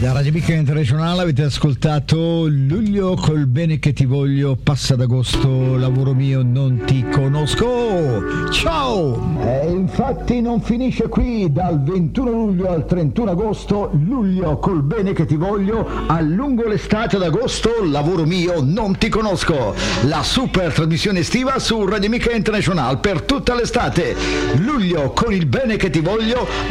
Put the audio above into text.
Da Radio Amica Internazionale avete ascoltato Luglio col bene che ti voglio, passa d'agosto, lavoro mio, non ti conosco. Ciao! E infatti non finisce qui, dal 21 luglio al 31 agosto, Luglio col bene che ti voglio, a lungo l'estate ad agosto, lavoro mio, non ti conosco. La super trasmissione estiva su Radio Amica Internazionale per tutta l'estate. Luglio con il bene che ti voglio,